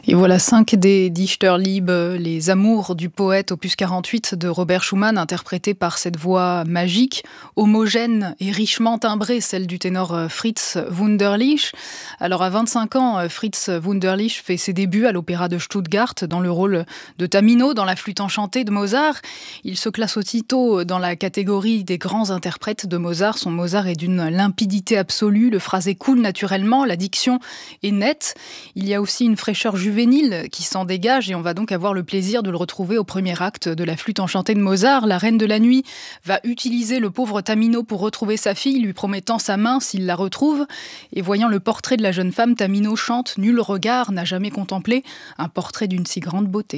Et voilà 5 des Dichterliebe, les amours du poète, opus 48 de Robert Schumann, interprété par cette voix magique, homogène et richement timbrée, celle du ténor Fritz Wunderlich. Alors à 25 ans, Fritz Wunderlich fait ses débuts à l'Opéra de Stuttgart dans le rôle de Tamino dans la flûte enchantée de Mozart. Il se classe aussitôt dans la catégorie des grands interprètes de Mozart. Son Mozart est d'une limpidité absolue, le phrasé coule naturellement, la diction est nette. Il y a aussi une fraîcheur juvénile qui s'en dégage et on va donc avoir le plaisir de le retrouver au premier acte de la flûte enchantée de Mozart. La reine de la nuit va utiliser le pauvre Tamino pour retrouver sa fille, lui promettant sa main s'il la retrouve. Et voyant le portrait de la jeune femme, Tamino chante « Nul regard n'a jamais contemplé un portrait d'une si grande beauté ».